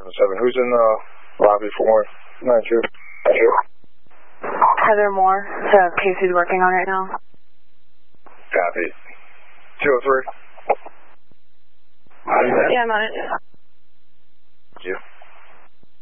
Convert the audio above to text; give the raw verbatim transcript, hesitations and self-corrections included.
seven seven. Who's in the lobby for nine two? Heather Moore, the case he's working on right now. Copy. two oh three. Yeah, I'm on it.